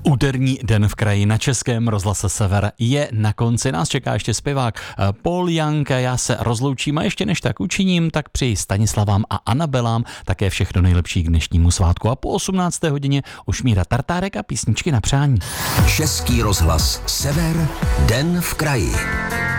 Úterní den v kraji na Českém rozhlase Sever je na konci. Nás čeká ještě zpěvák Paul Young. Já se rozloučím a ještě než tak učiním, tak přeji Stanislavám a Anabelám také všechno nejlepší k dnešnímu svátku. A po 18. hodině už Míra Tartárek a písničky na přání. Český rozhlas Sever, den v kraji.